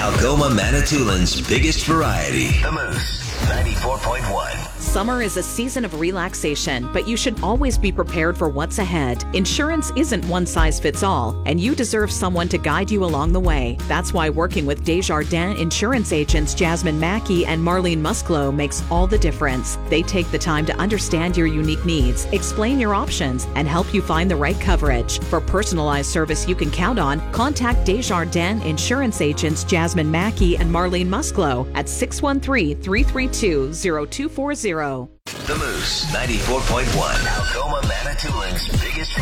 Algoma Manitoulин's biggest variety. The Moose 94.1. Summer is a season of relaxation, but you should always be prepared for what's ahead. Insurance isn't one size fits all, and you deserve someone to guide you along the way. That's why working with Desjardins insurance agents Jasmine Mackey and Marlene Musclo makes all the difference. They take the time to understand your unique needs, explain your options, and help you find the right coverage. For personalized service you can count on, contact Desjardins insurance agents Jasmine Mackey and Marlene Musclo at 613-332-0240. The Moose 94.1. Algoma Manitoulин's biggest